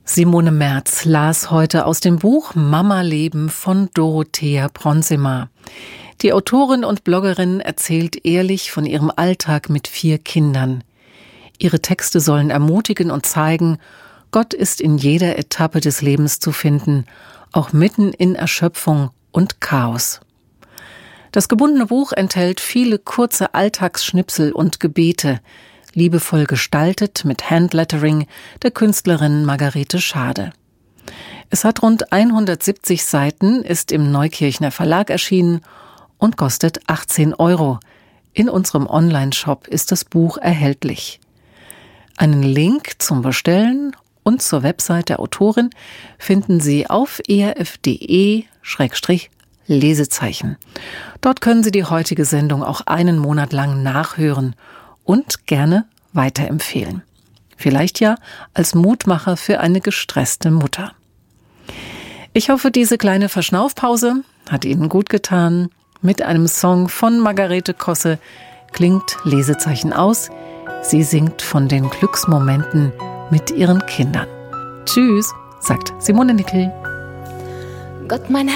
Simone Merz las heute aus dem Buch Mama-Leben von Dorothea Bronsema. Die Autorin und Bloggerin erzählt ehrlich von ihrem Alltag mit 4 Kindern. Ihre Texte sollen ermutigen und zeigen, Gott ist in jeder Etappe des Lebens zu finden, auch mitten in Erschöpfung und Chaos. Das gebundene Buch enthält viele kurze Alltagsschnipsel und Gebete, liebevoll gestaltet mit Handlettering der Künstlerin Margarete Schade. Es hat rund 170 Seiten, ist im Neukirchner Verlag erschienen und kostet 18 €. In unserem Online-Shop ist das Buch erhältlich. Einen Link zum Bestellen und zur Website der Autorin finden Sie auf erf.de/Lesezeichen. Dort können Sie die heutige Sendung auch einen Monat lang nachhören und gerne weiterempfehlen. Vielleicht ja als Mutmacher für eine gestresste Mutter. Ich hoffe, diese kleine Verschnaufpause hat Ihnen gut getan. Mit einem Song von Margarete Kosse klingt Lesezeichen aus. Sie singt von den Glücksmomenten mit ihren Kindern. Tschüss, sagt Simone Nickel. Gott, mein